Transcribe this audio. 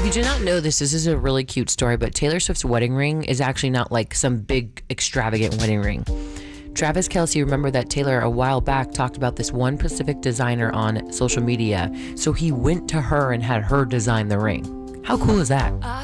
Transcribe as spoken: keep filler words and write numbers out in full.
you did not know this, this is a really cute story, but Taylor Swift's wedding ring is actually not like some big extravagant wedding ring. Travis Kelce, remember that Taylor a while back talked about this one specific designer on social media, so he went to her and had her design the ring. How cool is that?